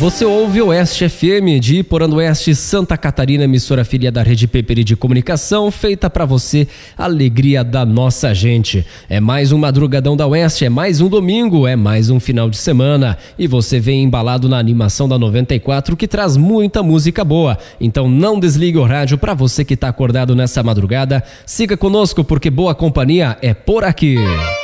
Você ouve Oeste FM de Iporã do Oeste, Santa Catarina, emissora filha da Rede Peperi de Comunicação, feita pra você, alegria da nossa gente. É mais um Madrugadão da Oeste, é mais um domingo, é mais um final de semana e você vem embalado na animação da 94 que traz muita música boa. Então não desligue o rádio pra você que tá acordado nessa madrugada. Siga conosco porque boa companhia é por aqui.